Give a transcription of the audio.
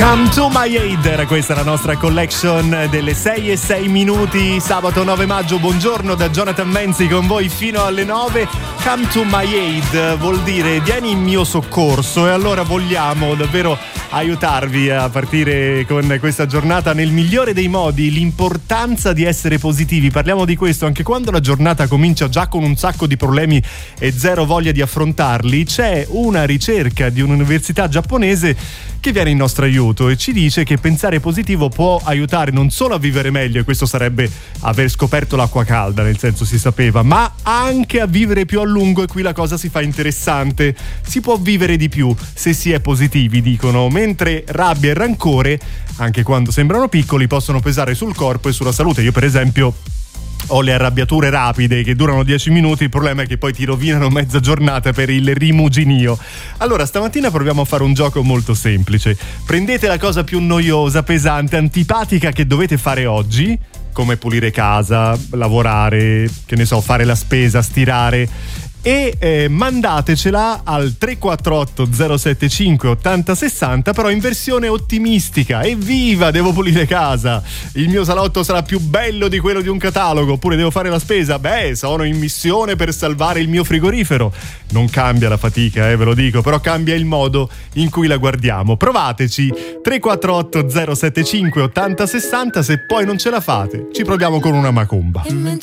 Come to my aid, era questa la nostra collection delle 6:06, sabato 9 maggio. Buongiorno da Jonathan Menzi con voi fino alle 9. Come to my aid vuol dire vieni in mio soccorso, e allora vogliamo davvero aiutarvi a partire con questa giornata nel migliore dei modi. L'importanza di essere positivi, parliamo di questo anche quando la giornata comincia già con un sacco di problemi e zero voglia di affrontarli. C'è una ricerca di un'università giapponese che viene in nostro aiuto e ci dice che pensare positivo può aiutare non solo a vivere meglio, e questo sarebbe aver scoperto l'acqua calda, nel senso si sapeva, ma anche a vivere più a lungo. E qui la cosa si fa interessante: si può vivere di più se si è positivi, dicono, mentre rabbia e rancore, anche quando sembrano piccoli, possono pesare sul corpo e sulla salute. Io per esempio ho le arrabbiature rapide che durano 10 minuti, il problema è che poi ti rovinano mezza giornata per il rimuginio. Allora stamattina proviamo a fare un gioco molto semplice. Prendete la cosa più noiosa, pesante, antipatica che dovete fare oggi, come pulire casa, lavorare, che ne so, fare la spesa, stirare, e mandatecela al 348 075 80 60, però in versione ottimistica. Evviva, devo pulire casa, il mio salotto sarà più bello di quello di un catalogo, oppure devo fare la spesa, beh, sono in missione per salvare il mio frigorifero. Non cambia la fatica, ve lo dico, però cambia il modo in cui la guardiamo. Provateci, 348 075 80 60. Se poi non ce la fate, ci proviamo con una macumba.